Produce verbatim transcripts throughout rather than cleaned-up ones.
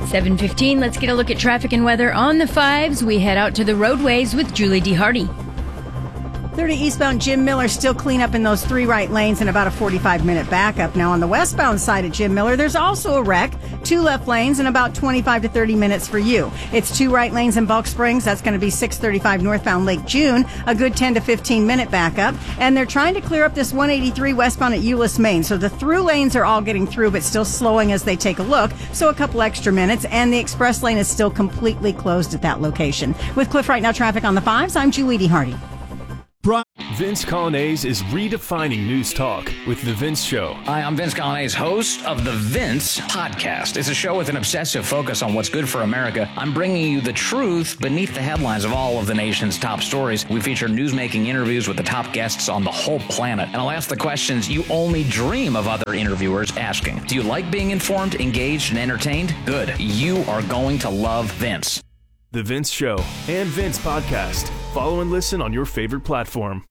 seven fifteen, let's get a look at traffic and weather on the fives. We head out to the roadways with Julie D. Hardy. thirty eastbound Jim Miller still clean up in those three right lanes and about a forty-five minute backup. Now on the westbound side of Jim Miller, there's also a wreck, two left lanes and about twenty-five to thirty minutes for you. It's two right lanes in Bulk Springs. That's going to be six thirty-five northbound Lake June, a good ten to fifteen minute backup. And they're trying to clear up this one eighty-three westbound at Euless, Maine. So the through lanes are all getting through, but still slowing as they take a look. So a couple extra minutes, and the express lane is still completely closed at that location. With Cliff Right Now traffic on the fives, I'm Julie D. Hardy. Vince Colonnese is redefining news talk with The Vince Show. Hi, I'm Vince Colonnese, host of The Vince Podcast. It's a show with an obsessive focus on what's good for America. I'm bringing you the truth beneath the headlines of all of the nation's top stories. We feature news-making interviews with the top guests on the whole planet. And I'll ask the questions you only dream of other interviewers asking. Do you like being informed, engaged, and entertained? Good. You are going to love Vince. The Vince Show and Vince Podcast. Follow and listen on your favorite platform.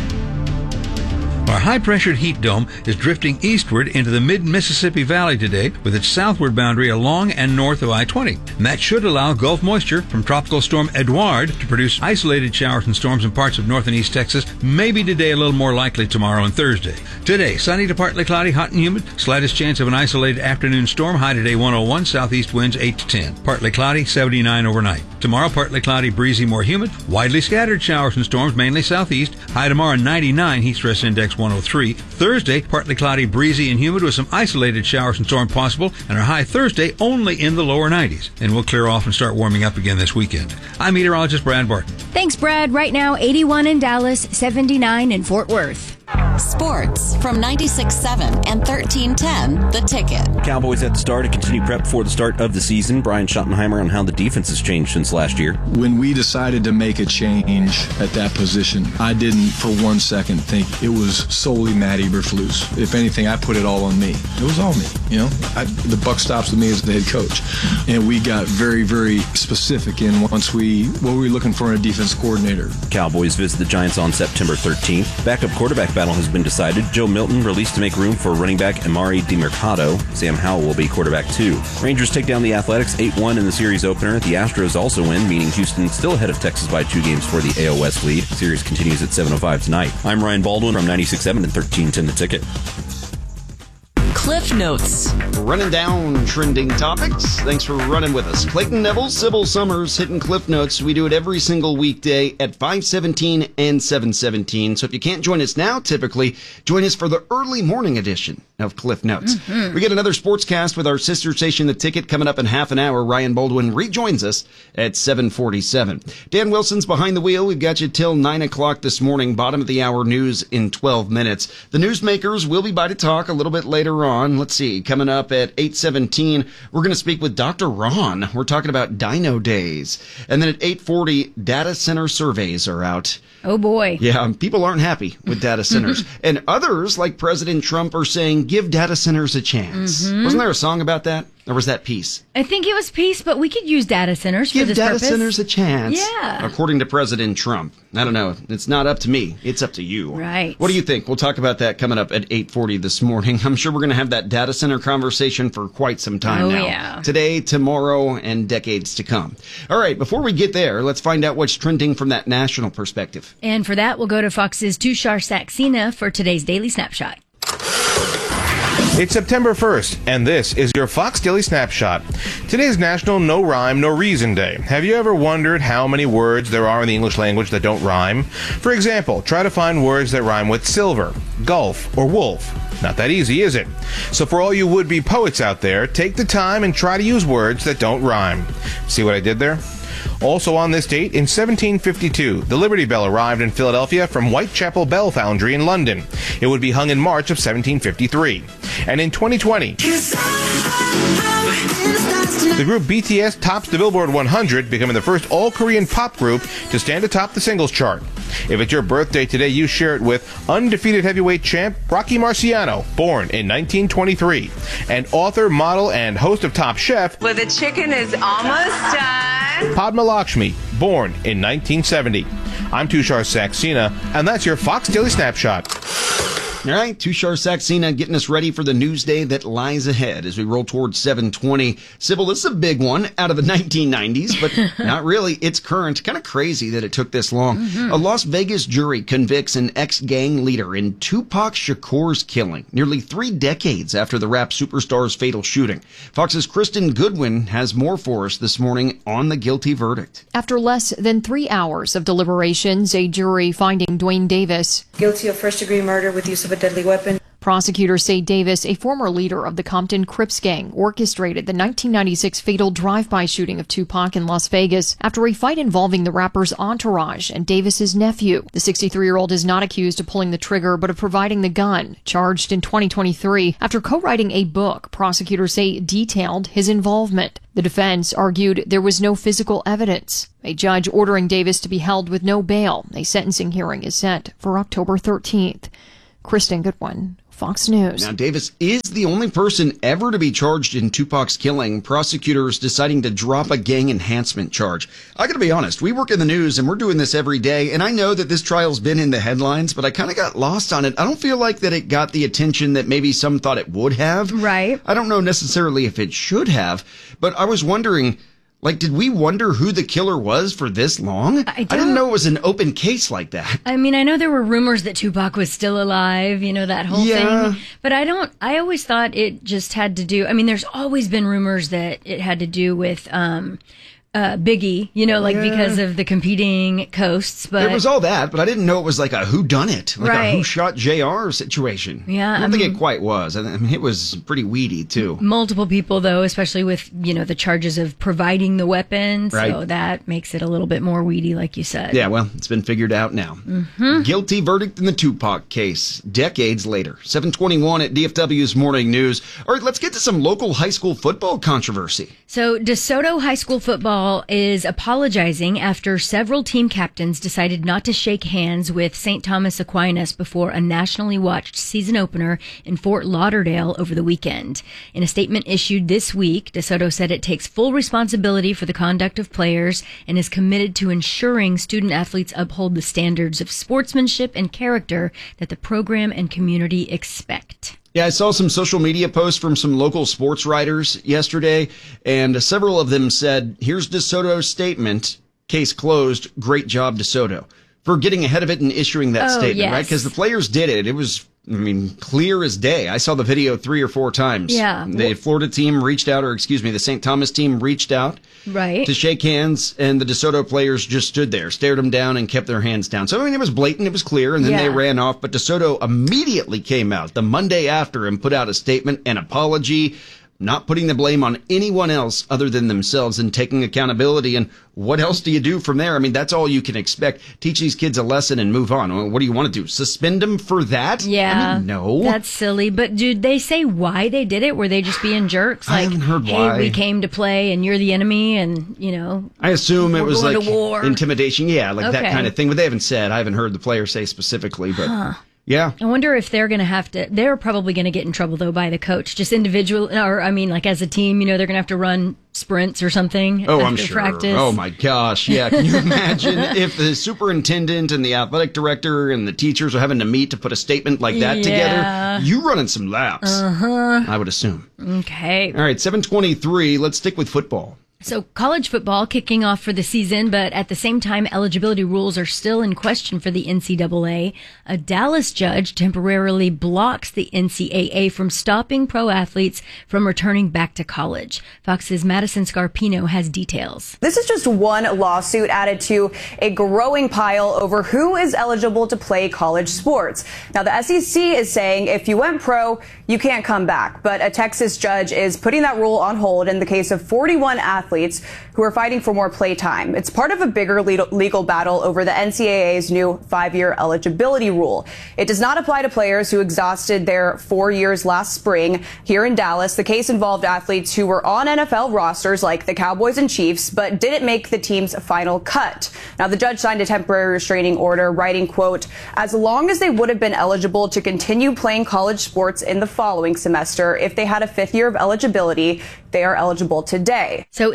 Our high-pressured heat dome is drifting eastward into the mid-Mississippi Valley today with its southward boundary along and north of I twenty. And that should allow Gulf moisture from Tropical Storm Edouard to produce isolated showers and storms in parts of north and east Texas, maybe today a little more likely tomorrow and Thursday. Today, sunny to partly cloudy, hot and humid, slightest chance of an isolated afternoon storm, high today one oh one, southeast winds eight to ten. Partly cloudy, seventy-nine overnight. Tomorrow, partly cloudy, breezy, more humid, widely scattered showers and storms, mainly southeast. High tomorrow, ninety-nine, heat stress index one oh three. Thursday, partly cloudy, breezy, and humid with some isolated showers and storms possible, and our high Thursday only in the lower nineties. And we'll clear off and start warming up again this weekend. I'm meteorologist Brad Barton. Thanks, Brad. Right now, eighty-one in Dallas, seventy-nine in Fort Worth. Sports from ninety-six point seven and thirteen ten, The Ticket. Cowboys at the start to continue prep for the start of the season. Brian Schottenheimer on how the defense has changed since last year. When we decided to make a change at that position, I didn't for one second think it was solely Matt Eberflus. If anything, I put it all on me. It was all me. You know, I, the buck stops with me as the head coach. And we got very, very specific in once we, what were we looking for in a defense coordinator. Cowboys visit the Giants on September thirteenth. Backup quarterback battle has been decided. Joe Milton released to make room for running back Amari DiMercato. Sam Howell will be quarterback two. Rangers take down the Athletics eight one in the series opener. The Astros also win, meaning Houston still ahead of Texas by two games for the A O West lead. Series continues at seven oh five tonight. I'm Ryan Baldwin from ninety-six point seven and thirteen ten The Ticket. Cliff Notes. Running down trending topics. Thanks for running with us. Clayton Neville, Sybil Summers, hitting Cliff Notes. We do it every single weekday at five seventeen and seven seventeen. So if you can't join us now, typically, join us for the early morning edition of Cliff Notes. Mm-hmm. We get another sportscast with our sister station, The Ticket, coming up in half an hour. Ryan Baldwin rejoins us at seven forty-seven. Dan Wilson's behind the wheel. We've got you till nine o'clock this morning. Bottom of the hour news in twelve minutes. The newsmakers will be by to talk a little bit later on. Let's see, coming up at eight seventeen, we're going to speak with Doctor Ron. We're talking about Dino Days. And then at eight forty, data center surveys are out. Oh, boy. Yeah, people aren't happy with data centers. And others, like President Trump, are saying, give data centers a chance. Mm-hmm. Wasn't there a song about that? Or was that Peace? I think it was Peace, but we could use data centers Give for this data purpose. centers a chance. Yeah. According to President Trump. I don't know. It's not up to me. It's up to you. Right. What do you think? We'll talk about that coming up at eight forty this morning. I'm sure we're going to have that data center conversation for quite some time oh, now. Yeah. Today, tomorrow, and decades to come. All right, before we get there, let's find out what's trending from that national perspective. And for that, we'll go to Fox's Tushar Saxena for today's Daily Snapshot. It's September first, and this is your Fox Daily Snapshot. Today is National No Rhyme, No Reason Day. Have you ever wondered how many words there are in the English language that don't rhyme? For example, try to find words that rhyme with silver, gulf, or wolf. Not that easy, is it? So for all you would-be poets out there, take the time and try to use words that don't rhyme. See what I did there? Also on this date, in seventeen fifty-two, the Liberty Bell arrived in Philadelphia from Whitechapel Bell Foundry in London. It would be hung in March of seventeen fifty-three. And in twenty twenty, the group B T S tops the Billboard one hundred, becoming the first all-Korean pop group to stand atop the singles chart. If it's your birthday today, you share it with undefeated heavyweight champ Rocky Marciano, born in nineteen twenty-three, and author, model, and host of Top Chef, Well, the chicken is almost done. Padma Lakshmi, born in nineteen seventy. I'm Tushar Saxena, and that's your Fox Daily Snapshot. All right, Tushar Saxena getting us ready for the news day that lies ahead as we roll towards seven twenty. Sybil, this is a big one out of the nineteen nineties, but not really. It's current. Kind of crazy that it took this long. Mm-hmm. A Las Vegas jury convicts an ex-gang leader in Tupac Shakur's killing, nearly three decades after the rap superstar's fatal shooting. Fox's Kristen Goodwin has more for us this morning on the guilty verdict. After less than three hours of deliberations, a jury finding Dwayne Davis guilty of first-degree murder with use of a deadly weapon. Prosecutors say Davis, a former leader of the Compton Crips gang, orchestrated the nineteen ninety-six fatal drive-by shooting of Tupac in Las Vegas after a fight involving the rapper's entourage and Davis's nephew. The sixty-three-year-old is not accused of pulling the trigger, but of providing the gun. Charged in twenty twenty-three after co-writing a book, prosecutors say detailed his involvement. The defense argued there was no physical evidence. A judge ordering Davis to be held with no bail. A sentencing hearing is set for October thirteenth. Kristen Goodwin, Fox News. Now, Davis is the only person ever to be charged in Tupac's killing. Prosecutors deciding to drop a gang enhancement charge. I gotta be honest, we work in the news and we're doing this every day, and I know that this trial's been in the headlines, but I kind of got lost on it. I don't feel like that it got the attention that maybe some thought it would have. Right. I don't know necessarily if it should have, but I was wondering, like, did we wonder who the killer was for this long? I, I didn't know it was an open case like that. I mean, I know there were rumors that Tupac was still alive, you know, that whole Yeah. thing. But I don't, I always thought it just had to do, I mean, there's always been rumors that it had to do with, um, uh, Biggie, you know, like Yeah. because of the competing coasts. But It was all that, but I didn't know it was like a whodunit, like Right. a who shot J R situation. Yeah, I don't I think mean- it quite was. I mean, it was pretty weedy, too. multiple people, though, especially with, you know, the charges of providing the weapon. So Right. that makes it a little bit more weedy, like you said. Yeah, well, it's been figured out now. Mhm. Guilty verdict in the Tupac case, decades later. seven twenty-one at D F W's Morning News. All right, let's get to some local high school football controversy. So DeSoto High School football is apologizing after several team captains decided not to shake hands with Saint Thomas Aquinas before a nationally watched season opener in Fort Lauderdale over the weekend. In a statement issued this week, DeSoto said it takes full responsibility for the conduct of players and is committed to ensuring student athletes uphold the standards of sportsmanship and character that the program and community expect. Yeah, I saw some social media posts from some local sports writers yesterday, and several of them said, here's DeSoto's statement, case closed, great job, DeSoto, for getting ahead of it and issuing that Oh, statement, yes. right? Because the players did it. It was, I mean, clear as day. I saw the video three or four times. Yeah. The Florida team reached out, or excuse me, the Saint Thomas team reached out Right. to shake hands, and the DeSoto players just stood there, stared them down, and kept their hands down. So, I mean, it was blatant, it was clear, and then Yeah. they ran off. But DeSoto immediately came out the Monday after and put out a statement, an apology, not putting the blame on anyone else other than themselves and taking accountability. And what else do you do from there? I mean, that's all you can expect. Teach these kids a lesson and move on. Well, what do you want to do? Suspend them for that? Yeah. I mean, no. That's silly. But did they say why they did it? Were they just being jerks? I Like, haven't heard hey, why. we came to play and you're the enemy and, you know. I assume it we're was going like to war. intimidation. Yeah, like that Okay. kind of thing. But they haven't said. I haven't heard the player say specifically, but Huh. yeah. I wonder if they're going to have to, they're probably going to get in trouble though by the coach, just individual, or I mean, like as a team, you know, they're going to have to run sprints or something. Oh, after I'm sure. practice. Oh my gosh. Yeah. Can you imagine if the superintendent and the athletic director and the teachers are having to meet to put a statement like that Yeah. together? You running some laps. Uh-huh. I would assume. Okay. All right. seven twenty-three. Let's stick with football. So college football kicking off for the season, but at the same time, eligibility rules are still in question for the N C double A. A Dallas judge temporarily blocks the N C double A from stopping pro athletes from returning back to college. Fox's Madison Scarpino has details. This is just one lawsuit added to a growing pile over who is eligible to play college sports. Now, the S E C is saying if you went pro, you can't come back. But a Texas judge is putting that rule on hold in the case of forty-one athletes who are fighting for more play time. It's part of a bigger legal battle over the N C double A's new five-year eligibility rule. It does not apply to players who exhausted their four years last spring. Here in Dallas, the case involved athletes who were on N F L rosters like the Cowboys and Chiefs, but didn't make the team's final cut. Now, the judge signed a temporary restraining order, writing, quote, as long as they would have been eligible to continue playing college sports in the following semester, if they had a fifth year of eligibility, they are eligible today. So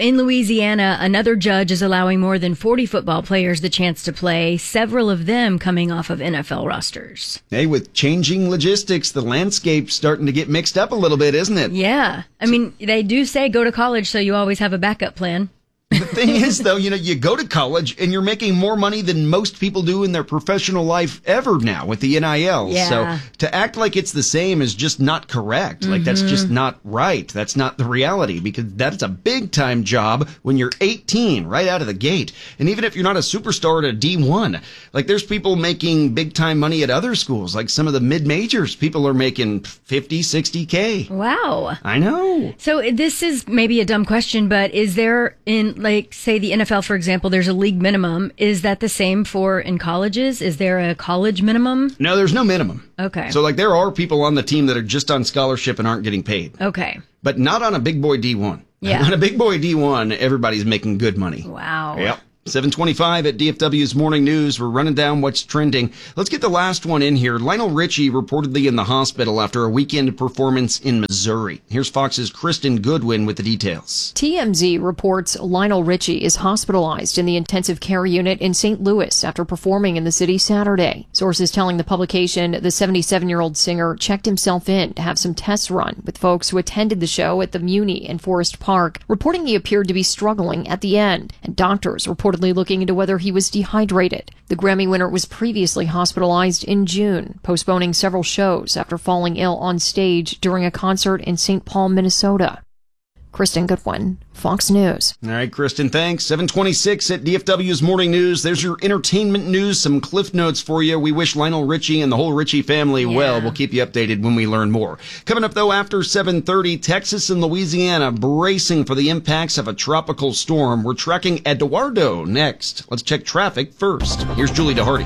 in Louisiana, another judge is allowing more than forty football players the chance to play, several of them coming off of N F L rosters. Hey, with changing logistics, the landscape's starting to get mixed up a little bit, isn't it? Yeah. I mean, they do say go to college so you always have a backup plan. The thing is, though, you know, you go to college and you're making more money than most people do in their professional life ever now with the N I L. Yeah. So to act like it's the same is just not correct. Like, that's just not right. That's not the reality, because that's a big time job when you're eighteen, right out of the gate. And even if you're not a superstar at a D one, like, there's people making big time money at other schools, like some of the mid majors. People are making fifty, sixty K. Wow. I know. So this is maybe a dumb question, but is there in, like, say the N F L, for example, there's a league minimum. Is that the same for in colleges? Is there a college minimum? No, there's no minimum. Okay. So, like, there are people on the team that are just on scholarship and aren't getting paid. Okay. But not on a big boy D one. Yeah. On a big boy D one, everybody's making good money. Wow. Yep. seven twenty-five at D F W's Morning News. We're running down what's trending. Let's get the last one in here. Lionel Richie reportedly in the hospital after a weekend performance in Missouri. Here's Fox's Kristen Goodwin with the details. T M Z reports Lionel Richie is hospitalized in the intensive care unit in Saint Louis after performing in the city Saturday. Sources telling the publication the seventy-seven-year-old singer checked himself in to have some tests run with folks who attended the show at the Muni in Forest Park, reporting he appeared to be struggling at the end, and doctors reported looking into whether he was dehydrated. The Grammy winner was previously hospitalized in June, postponing several shows after falling ill on stage during a concert in Saint Paul, Minnesota. Kristen Goodwin, Fox News. All right, Kristen, thanks. seven twenty-six at D F W's Morning News. There's your entertainment news, some cliff notes for you. We wish Lionel Richie and the whole Richie family Yeah. well. We'll keep you updated when we learn more. Coming up, though, after seven thirty, Texas and Louisiana bracing for the impacts of a tropical storm. We're tracking Eduardo next. Let's check traffic first. Here's Julie DeHardy.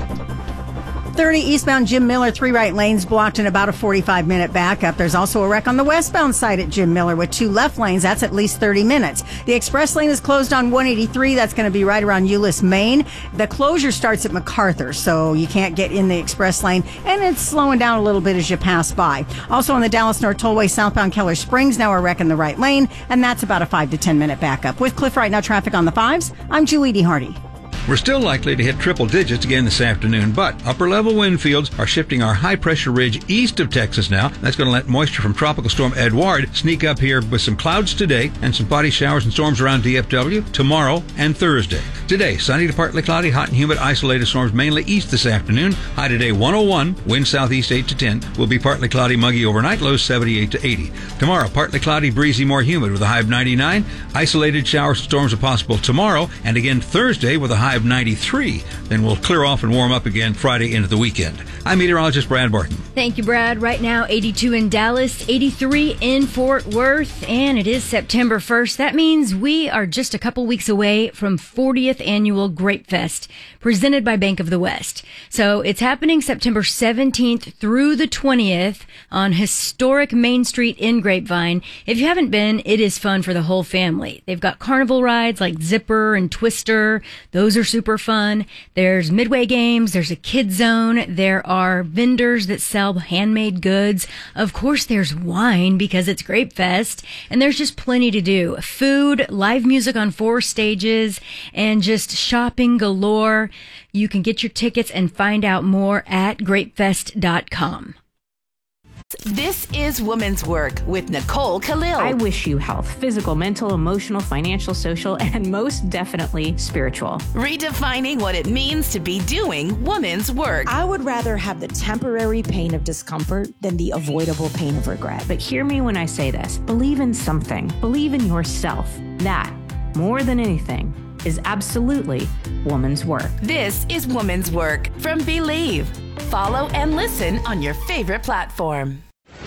thirty eastbound Jim Miller, three right lanes blocked and about a forty-five minute backup. There's also a wreck on the westbound side at Jim Miller with two left lanes. That's at least thirty minutes. The express lane is closed on one eighty-three. That's going to be right around Euless, Maine. The closure starts at MacArthur, so you can't get in the express lane, and it's slowing down a little bit as you pass by. Also on the Dallas North Tollway, southbound Keller Springs, now a wreck in the right lane, and that's about a five to ten minute backup. With Cliff Right Now traffic on the fives, I'm Julie DeHardy. We're still likely to hit triple digits again this afternoon, but upper-level wind fields are shifting our high-pressure ridge east of Texas now. That's going to let moisture from Tropical Storm Eduard sneak up here with some clouds today and some spotty showers and storms around D F W tomorrow and Thursday. Today, sunny to partly cloudy, hot and humid, isolated storms mainly east this afternoon. High today one oh one, wind southeast eight to ten. Will be partly cloudy, muggy overnight, lows seventy-eight to eighty. Tomorrow, partly cloudy, breezy, more humid with a high of ninety-nine. Isolated showers and storms are possible tomorrow, and again Thursday with a high of ninety-three. Then we'll clear off and warm up again Friday into the weekend. I'm meteorologist Brad Barton. Thank you, Brad. Right now, eighty-two in Dallas, eighty-three in Fort Worth, and it is September first. That means we are just a couple weeks away from fortieth Annual Grape Fest, presented by Bank of the West. So it's happening September seventeenth through the twentieth on historic Main Street in Grapevine. If you haven't been, it is fun for the whole family. They've got carnival rides like Zipper and Twister. Those are super fun. There's midway games. There's a kid zone. There are vendors that sell handmade goods. Of course, there's wine because it's Grape Fest. And there's just plenty to do. Food, live music on four stages, and just shopping galore. You can get your tickets and find out more at grapefest dot com. This is Woman's Work with Nicole Khalil. I wish you health, physical, mental, emotional, financial, social, and most definitely spiritual. Redefining what it means to be doing woman's work. I would rather have the temporary pain of discomfort than the avoidable pain of regret. But hear me when I say this. Believe in something. Believe in yourself. That, more than anything, is absolutely woman's work. This is Woman's Work from Believe. Follow and listen on your favorite platform.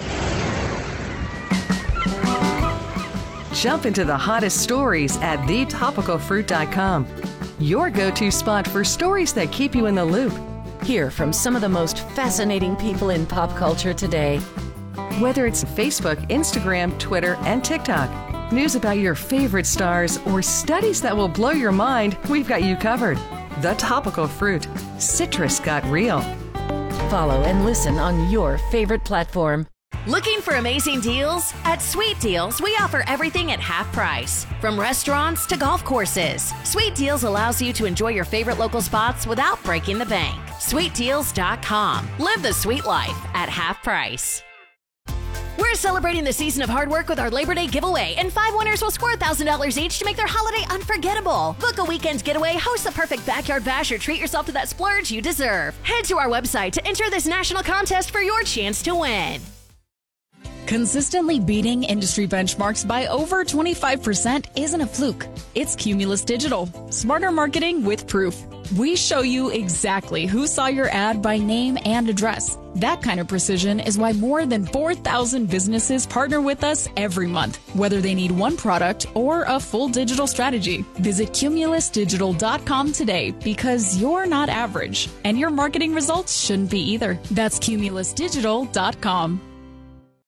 Jump into the hottest stories at the topical fruit dot com. Your go-to spot for stories that keep you in the loop. Hear from some of the most fascinating people in pop culture today. Whether it's Facebook, Instagram, Twitter, and TikTok, news about your favorite stars, or studies that will blow your mind, we've got you covered. The Topical Fruit. Citrus got real. Follow and listen on your favorite platform. Looking for amazing deals? At Sweet Deals, we offer everything at half price. From restaurants to golf courses, Sweet Deals allows you to enjoy your favorite local spots without breaking the bank. sweet deals dot com. Live the sweet life at half price. We're celebrating the season of hard work with our Labor Day giveaway, and five winners will score one thousand dollars each to make their holiday unforgettable. Book a weekend getaway, host the perfect backyard bash, or treat yourself to that splurge you deserve. Head to our website to enter this national contest for your chance to win. Consistently beating industry benchmarks by over twenty-five percent isn't a fluke. It's Cumulus Digital. Smarter marketing with proof. We show you exactly who saw your ad by name and address. That kind of precision is why more than four thousand businesses partner with us every month, whether they need one product or a full digital strategy. Visit cumulus digital dot com today, because you're not average, and your marketing results shouldn't be either. That's cumulus digital dot com.